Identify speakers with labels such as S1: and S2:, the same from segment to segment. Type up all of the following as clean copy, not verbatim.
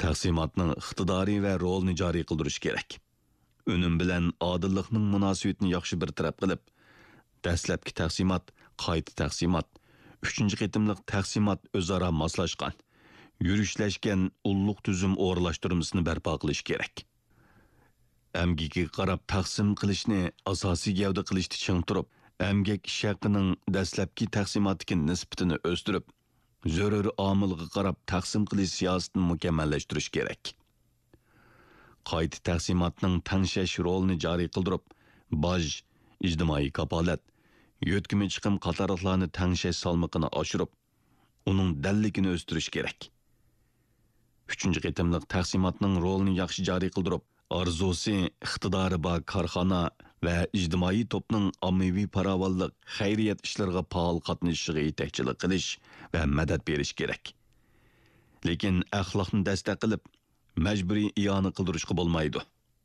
S1: taqsimotning iqtidori va rolini joriy qildirish kerak. Unum bilan odillikning munosabatini yaxshi bir taraf qilib, dastlabki taqsimot, qayta taqsimot, 3-chi qitimliq taqsimot o'zaro moslashgan, yurishlashgan ulluq tuzum o'rlashtirmasini barpo qilish kerak. Amgakka qarab taqsim qilishni asosiy gavda qilishni ching turib, amgak ish haqining dastlabki taqsimotdagi nisbatini o'stirib, zarur omilga qarab taqsim qilish siyosatini mukammallashtirish kerak. Qayta taqsimotning tangshash rolini joriy qildirib, boj, ijtimoiy kapolat, yo'tkimi chiqim qatorliqlarni tangshash salmoqini oshirib, uning dalligini o'stirish kerak. 3-chi qitimliq taqsimotning rolini yaxshi joriy qildirib, arzusi, iqtidori bor korxona va ijtimoiy to'pning ommaviy farovonlik, xayriyat ishlariga faol qatnashishiga yetakchilik qilish va madad berish kerak. Lekin axloqni dastak qilib, majburiy iyona qildirishga bo'lmaydi.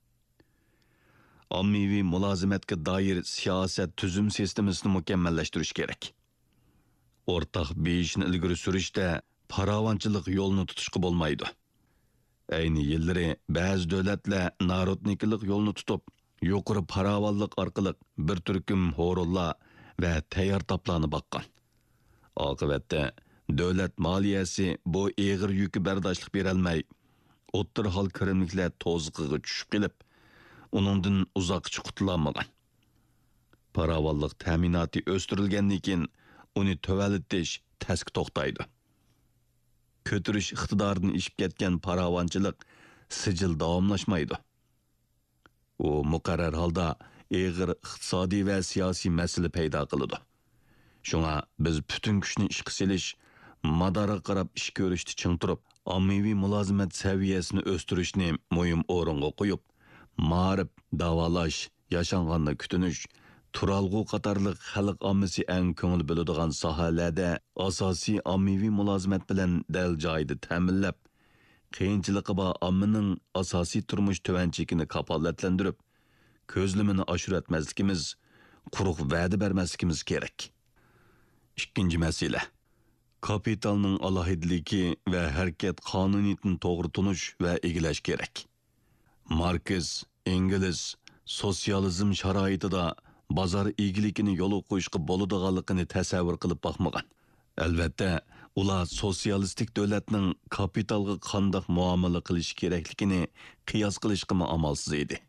S1: Ommaviy mulozimatga doir siyosat tuzum sistemasini mukammallashtirish kerak. O'rtaq beshni ilgari surishda farovonchilik yo'lini tutishga bo'lmaydi. Ayni yillari ba'zi davlatlar narodnikilik yo'lni tutib, yuqori farovonlik orqali bir turkum horullar va tayyor toplarni boqqan. Oqibatda davlat moliyasi bu eg'ir yukni bardoshlik berolmay, o'ttir hol kirimliklar to'zg'iga tushib kelib, uningdan uzoqcha qutulolmagan. Farovonlik ta'minoti o'stirilgandan keyin uni tuvallatish tasq to'xtaydi. Ko'tirish iqtidoridan ishib ketgan farovonchilik sijil davomlashmaydi. U muqarrar holda eg'ir iqtisodiy va siyosiy masala paydo qiladi. Shunga biz butun kuchni ishga selish, madorga qarab ish ko'rishni ching turib, ommaviy mulozimat saviyasini o'stirishni muhim o'ringa qo'yib, ma'rif, davolash, yashanganni kutinish, turalg'u qatorliq xalq ommasi eng ko'ngil bo'ladigan sohalarda asosiy ommaviy mulozimat bilan dal joyida ta'minlab, qiyinchiligi bor ommaning asosiy turmush tuvanchigini kafolatlantirib, ko'zlimini oshiratmasligimiz, quruq va'da bermasligimiz kerak. 2-chi masala. Kapitalning alohidligi va harakat qonuniyatini to'g'ri tunish va egilash kerak. Marks, Engels sotsializm sharoitida bozor egiligini yo'l qo'yishga bo'ladiganligini tasavvur qilib boqmagan. Albatta, ular sotsialistik davlatning kapitalga qanday muomala qilish kerakligini qiyos qilishga amalsiz edi.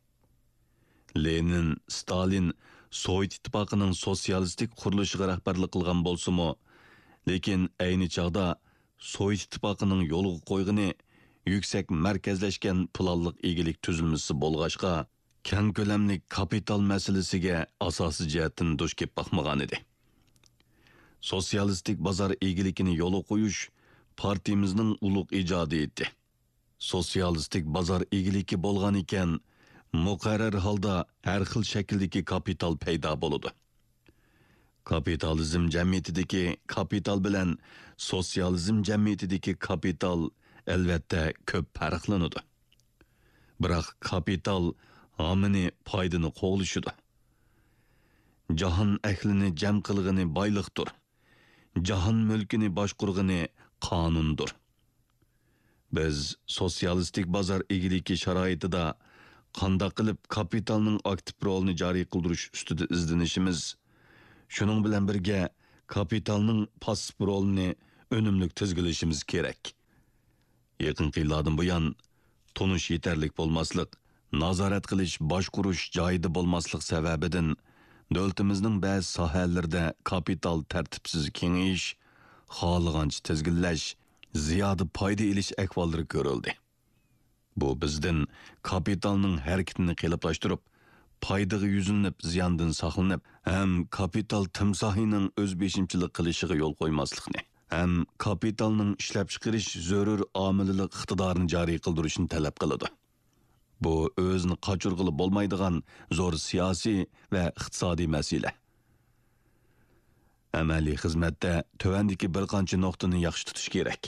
S1: Lenin, Stalin Sovet ittifoqining sotsialistik qurilishiga rahbarlik qilgan bo'lsa-mu, lekin ayni chog'da Sovet ittifoqining yo'lga qo'ygani yuksak markazlashgan planliq egilik tuzilmasi bo'lg'ashqa, keng ko'lamli kapital masalasiga asosiy jihatdan duch kelib boqmagan edi. Sotsialistik bozor egiligini yo'lga qo'yish partiyamizning ulug' ijodiyati. Sotsialistik bozor egiligi bo'lgan ekan, muqarrar holda har xil shakldagi kapital paydo bo'ladi. Kapitalizm jamiyatidagi kapital bilan sotsializm jamiyatidagi kapital albatta ko'p farqlanadi. Biroq kapital omini foydani qo'g'lishidi. Jahon ahlini jam qilg'ini boyliqdir. Jahon mulkini boshqurg'ini qonundir. Biz sotsialistik bozor egiligi sharoitida qanday qilib kapitalning aktiv rolini joriy qildirish ustida izlanishimiz, shuning bilan birga kapitalning passiv rolini unumli tizgilishimiz kerak. Yaqinqi yillardan buyon tonish yetarlik bo'lmaslik, nazorat qilish, boshqurish joyida bo'lmaslik sababidan davlatimizning ba'zi sohalarida kapital tartibsiz kengayish, xohlagancha tizgillash, ziyoda foyda olish ahvollari ko'rildi. Bu bizdan kapitalning harakatini qiyinlashtirib, foydaga yuzinib, ziyondan saqlanib, ham kapital timsohining o'zbeshimchilik qilishiga yo'l qo'ymaslikni, ham kapitalning ishlab chiqarish zarur omililik iqtidorini joriy qildirishni talab qiladi. Bu o'zini qochirg'ili bo'lmaydigan zo'r siyosiy va iqtisodiy masala. Amaliy xizmatda tuvandagi bir qancha nuqtani yaxshi tutish kerak.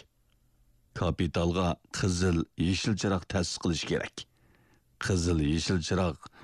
S1: Kapitalga qizil, yeshil chiroq ta'sis qilish kerak. Qizil, yeshil chiroq